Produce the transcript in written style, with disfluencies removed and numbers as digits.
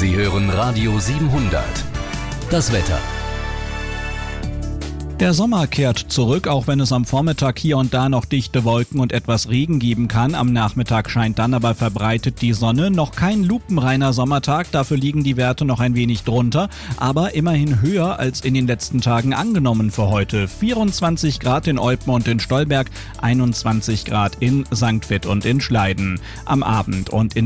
Sie hören Radio 700. Das Wetter. Der Sommer kehrt zurück, auch wenn es am Vormittag hier und da noch dichte Wolken und etwas Regen geben kann. Am Nachmittag scheint dann aber verbreitet die Sonne. Noch kein lupenreiner Sommertag, dafür liegen die Werte noch ein wenig drunter, aber immerhin höher als in den letzten Tagen angenommen für heute. 24 Grad in Eupen und in Stolberg, 21 Grad in St. Vith und in Schleiden. Am Abend und in